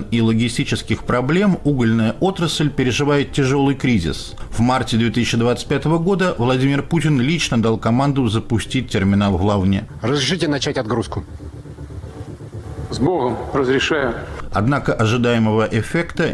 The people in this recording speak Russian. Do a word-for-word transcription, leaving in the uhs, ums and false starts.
и логистических проблем угольная отрасль переживает тяжелый кризис. В марте две тысячи двадцать пятого года Владимир Путин лично дал команду запустить терминал в Лавне. Разрешите начать отгрузку? С Богом, разрешаю. Однако ожидаемого эффекта